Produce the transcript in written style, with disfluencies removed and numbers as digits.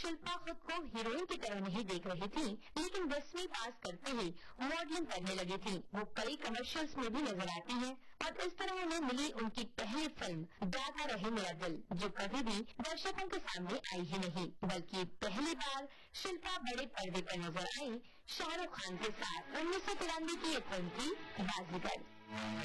शिल्पा खुद को हीरोइन की तरह नहीं देख रही थी, लेकिन 10वीं पास करते ही मॉडलिंग करने लगी थी। वो कई कमर्शियल्स में भी नजर आती हैं और इस तरह उन्हें मिली उनकी पहली फिल्म गाता रहे मेरा दिल, जो कभी भी दर्शकों के सामने आई ही नहीं, बल्कि पहली बार शिल्पा बड़े पर्दे पर नजर आई शाहरुख खान के साथ। 1993 की ये फिल्म थी बाजीगर।